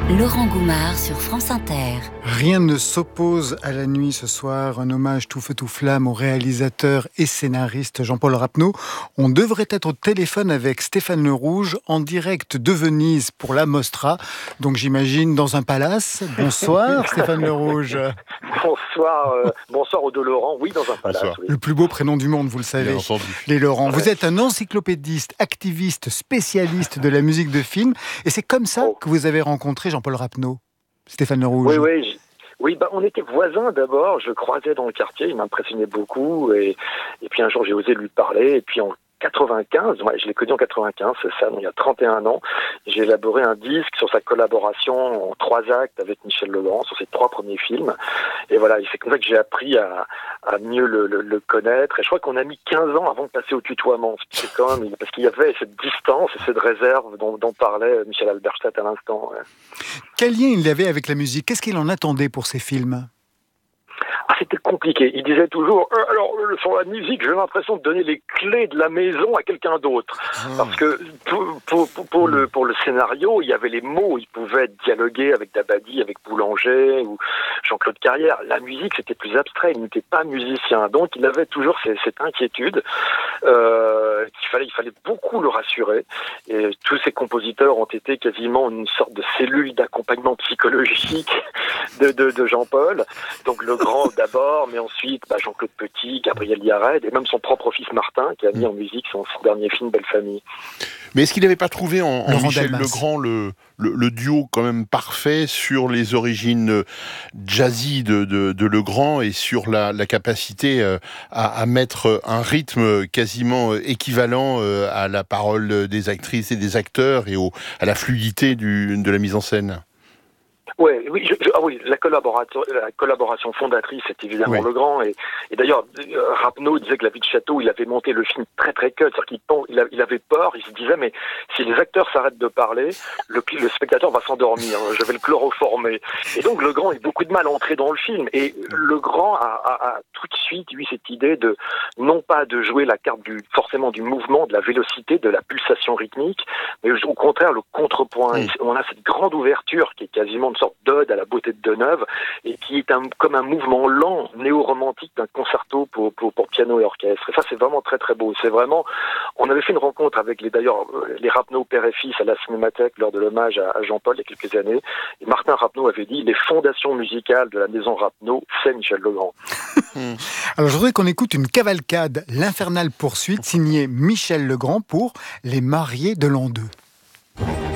Laurent Goumard sur France Inter. Rien ne s'oppose à la nuit ce soir. Un hommage tout feu tout flamme au réalisateur et scénariste Jean-Paul Rappeneau. On devrait être au téléphone avec Stéphane Le Rouge en direct de Venise pour la Mostra. Donc j'imagine dans un palace. Bonsoir Stéphane Le Rouge. Bonsoir aux deux Laurent. Oui, dans un palace. Oui. Le plus beau prénom du monde, vous le savez. Les Laurent. Vous êtes un encyclopédiste, activiste, spécialiste de la musique de film. Et c'est comme ça que vous avez rencontré Jean-Paul Rappeneau, Stéphane Le Rouge. Oui, on était voisins d'abord. Je le croisais dans le quartier. Il m'impressionnait beaucoup. Et puis un jour, j'ai osé lui parler. Et puis en 95, je l'ai connu en 95, c'est ça, il y a 31 ans. J'ai élaboré un disque sur sa collaboration en 3 actes avec Michel Legrand, sur ses 3 premiers films. Et voilà, c'est comme ça que j'ai appris à mieux le connaître. Et je crois qu'on a mis 15 ans avant de passer au tutoiement. C'est quand même, parce qu'il y avait cette distance et cette réserve dont parlait Michel Halberstadt à l'instant. Ouais. Quel lien il avait avec la musique ? Qu'est-ce qu'il en attendait pour ses films ? C'était compliqué. Il disait toujours alors sur la musique, j'ai l'impression de donner les clés de la maison à quelqu'un d'autre. Parce que pour le scénario, il y avait les mots, il pouvait dialoguer avec Dabadi, avec Boulanger ou Jean-Claude Carrière. La musique, c'était plus abstrait, il n'était pas musicien. Donc il avait toujours cette inquiétude il fallait beaucoup le rassurer. Et tous ces compositeurs ont été quasiment une sorte de cellule d'accompagnement psychologique de Jean-Paul. Donc Legrand d'abord, mais ensuite Jean-Claude Petit, Gabriel Yared et même son propre fils Martin qui a mis en musique son dernier film Belle Famille. Mais est-ce qu'il n'avait pas trouvé en Michel Legrand le duo quand même parfait sur les origines jazzy de Legrand et sur la capacité à mettre un rythme quasiment équivalent à la parole des actrices et des acteurs et à la fluidité de la mise en scène? Oui, la collaboration fondatrice, c'est évidemment Legrand. Et d'ailleurs, Rappeneau disait que La Vie de Château, il avait monté le film très très cut. C'est-à-dire qu'il avait peur, il se disait, mais si les acteurs s'arrêtent de parler, le spectateur va s'endormir. Je vais le chloroformer. Et donc Legrand a eu beaucoup de mal à entrer dans le film. Et Legrand a tout de suite eu cette idée de, non pas de jouer la carte forcément du mouvement, de la vélocité, de la pulsation rythmique, mais au contraire le contrepoint. Et on a cette grande ouverture qui est quasiment une sorte d'ode à la beauté de Deneuve et qui est comme un mouvement lent, néo-romantique d'un concerto pour piano et orchestre. Et ça, c'est vraiment très très beau. C'est vraiment, on avait fait une rencontre avec les Rappeneau père et fils à la Cinémathèque lors de l'hommage à Jean-Paul il y a quelques années. Et Martin Rappeneau avait dit les fondations musicales de la maison Rappeneau, c'est Michel Legrand. Alors je voudrais qu'on écoute une cavalcade, l'Infernale poursuite, signée Michel Legrand pour Les Mariés de l'an 2.